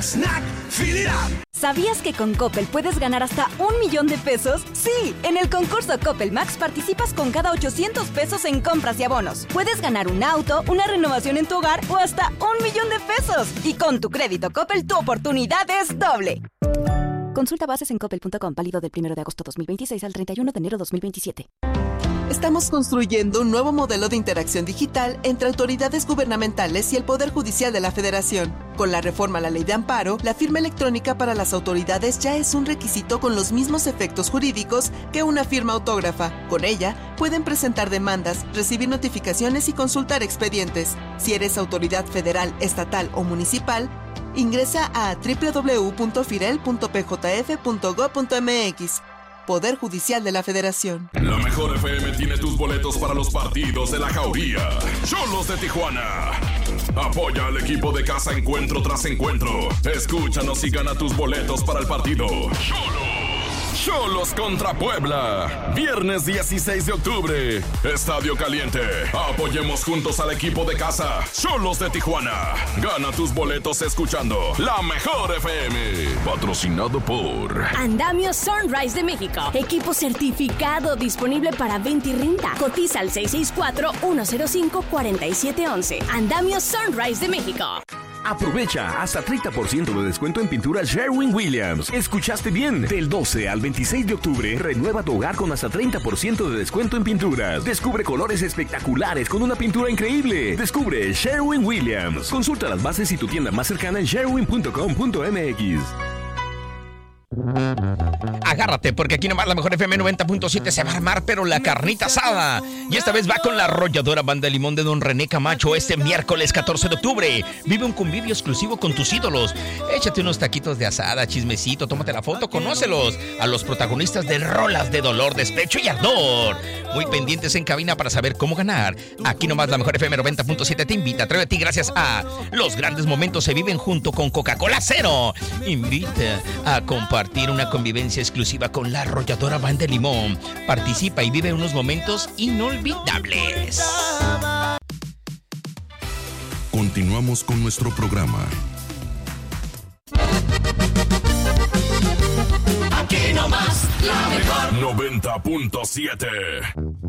Snack, fill it up. ¿Sabías que con Coppel puedes ganar hasta 1 millón de pesos? Sí, en el concurso Coppel Max participas con cada 800 pesos en compras y abonos. Puedes ganar un auto, una renovación en tu hogar o hasta 1 millón de pesos. Y con tu crédito Coppel, tu oportunidad es doble. Consulta bases en coppel.com, válido del 1 de agosto 2026 al 31 de enero 2027. Estamos construyendo un nuevo modelo de interacción digital entre autoridades gubernamentales y el Poder Judicial de la Federación. Con la reforma a la Ley de Amparo, la firma electrónica para las autoridades ya es un requisito con los mismos efectos jurídicos que una firma autógrafa. Con ella, pueden presentar demandas, recibir notificaciones y consultar expedientes. Si eres autoridad federal, estatal o municipal, ingresa a www.firel.pjf.gov.mx. Poder Judicial de la Federación. La Mejor FM tiene tus boletos para los partidos de la Jauría. Cholos de Tijuana. Apoya al equipo de casa encuentro tras encuentro. Escúchanos y gana tus boletos para el partido. Cholos contra Puebla. Viernes 16 de octubre. Estadio Caliente. Apoyemos juntos al equipo de casa. Cholos de Tijuana. Gana tus boletos escuchando La Mejor FM. Patrocinado por Andamio Sunrise de México. Equipo certificado disponible para venta y renta. Cotiza al 664-105-4711. Andamio Sunrise de México. Aprovecha hasta 30% de descuento en pinturas Sherwin-Williams. ¿Escuchaste bien? Del 12 al 26 de octubre, renueva tu hogar con hasta 30% de descuento en pinturas. Descubre colores espectaculares con una pintura increíble. Descubre Sherwin-Williams. Consulta las bases y tu tienda más cercana en sherwin.com.mx. Agárrate, porque aquí nomás la Mejor FM 90.7 se va a armar, pero la carnita asada. Y esta vez va con la arrolladora Banda de Limón de Don René Camacho este miércoles 14 de octubre. Vive un convivio exclusivo con tus ídolos. Échate unos taquitos de asada, chismecito, tómate la foto, conócelos. A los protagonistas de Rolas de Dolor, Despecho y Ardor. Muy pendientes en cabina para saber cómo ganar. Aquí nomás la Mejor FM 90.7 te invita. Atrévete gracias a Los grandes momentos se viven junto con Coca-Cola Cero. Invita a compartir una convivencia exclusiva con la arrolladora Banda de Limón. Participa y vive unos momentos inolvidables. Continuamos con nuestro programa. Aquí nomás la mejor 90.7.